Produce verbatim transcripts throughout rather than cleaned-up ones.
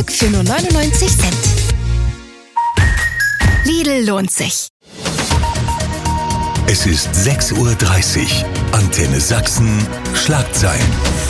Stück für nur neunundneunzig Cent. Lidl lohnt sich. Es ist sechs Uhr dreißig. Antenne Sachsen. Schlagzeilen.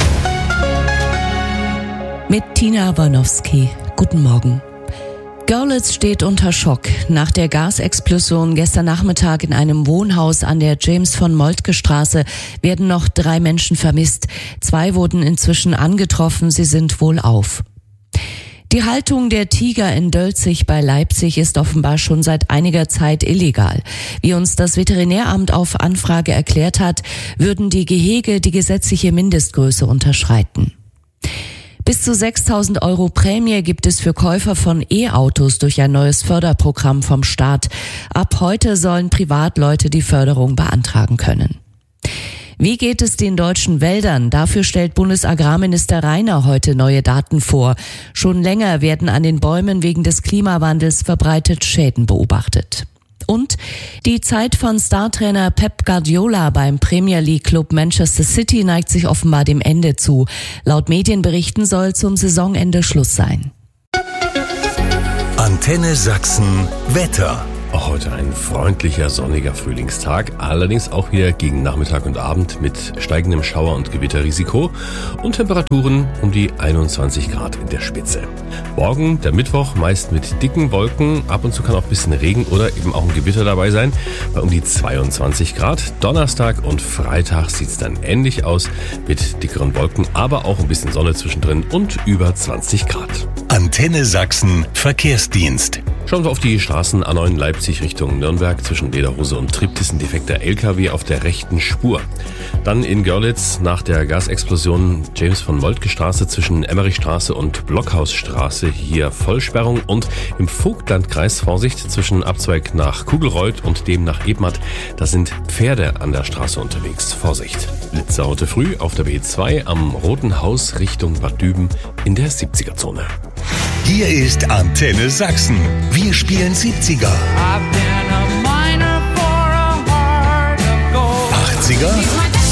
Mit Tina Warnowski. Guten Morgen. Görlitz steht unter Schock. Nach der Gasexplosion gestern Nachmittag in einem Wohnhaus an der James-von-Moltke-Straße werden noch drei Menschen vermisst. Zwei wurden inzwischen angetroffen, sie sind wohlauf. Die Haltung der Tiger in Dölzig bei Leipzig ist offenbar schon seit einiger Zeit illegal. Wie uns das Veterinäramt auf Anfrage erklärt hat, würden die Gehege die gesetzliche Mindestgröße unterschreiten. Bis zu sechstausend Euro Prämie gibt es für Käufer von E-Autos durch ein neues Förderprogramm vom Staat. Ab heute sollen Privatleute die Förderung beantragen können. Wie geht es den deutschen Wäldern? Dafür stellt Bundesagrarminister Rainer heute neue Daten vor. Schon länger werden an den Bäumen wegen des Klimawandels verbreitet Schäden beobachtet. Und die Zeit von Startrainer Pep Guardiola beim Premier League Club Manchester City neigt sich offenbar dem Ende zu. Laut Medienberichten soll zum Saisonende Schluss sein. Antenne Sachsen Wetter. Auch heute ein freundlicher, sonniger Frühlingstag, allerdings auch wieder gegen Nachmittag und Abend mit steigendem Schauer- und Gewitterrisiko und Temperaturen um die einundzwanzig Grad in der Spitze. Morgen, der Mittwoch, meist mit dicken Wolken, ab und zu kann auch ein bisschen Regen oder eben auch ein Gewitter dabei sein, bei um die zweiundzwanzig Grad. Donnerstag und Freitag sieht es dann ähnlich aus mit dickeren Wolken, aber auch ein bisschen Sonne zwischendrin und über zwanzig Grad. Antenne Sachsen Verkehrsdienst. Schauen wir auf die Straßen A neun Leipzig Richtung Nürnberg zwischen Lederhose und Triptis ein defekter L K W auf der rechten Spur. Dann in Görlitz nach der Gasexplosion James-von-Moltke-Straße zwischen Emmerichstraße und Blockhausstraße hier Vollsperrung und im Vogtlandkreis Vorsicht zwischen Abzweig nach Kugelreuth und dem nach Ebmatt. Da sind Pferde an der Straße unterwegs. Vorsicht. Blitzer heute früh auf der B zwei am Roten Haus Richtung Bad Düben in der siebziger-Zone. Hier ist Antenne Sachsen. Wir spielen siebziger, achtziger,